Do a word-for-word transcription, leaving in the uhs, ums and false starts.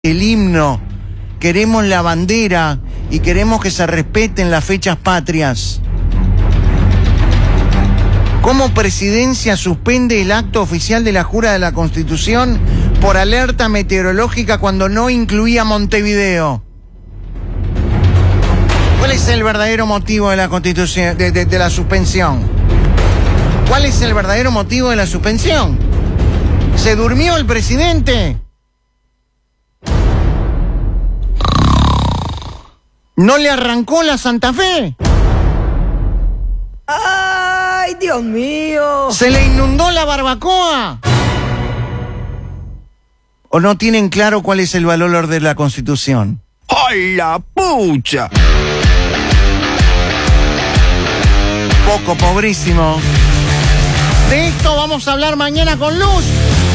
el himno, queremos la bandera y queremos que se respeten las fechas patrias. ¿Cómo Presidencia suspende el acto oficial de la jura de la Constitución por alerta meteorológica cuando no incluía Montevideo? ¿Cuál es el verdadero motivo de la Constitución, de, de, de la suspensión? ¿Cuál es el verdadero motivo de la suspensión? ¿Se durmió el presidente? ¿No le arrancó la Santa Fe? ¡Ay, Dios mío! ¿Se le inundó la barbacoa? ¿O no tienen claro cuál es el valor de la Constitución? ¡Ay, la pucha! Poco, pobrísimo. De esto vamos a hablar mañana con Luz.